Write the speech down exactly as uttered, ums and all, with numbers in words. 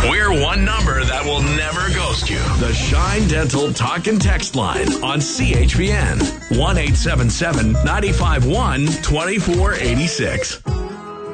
We're one number that will never ghost you. The Shine Dental Talk and Text Line on C H P N. one eight seven seven, nine five one, two four eight six.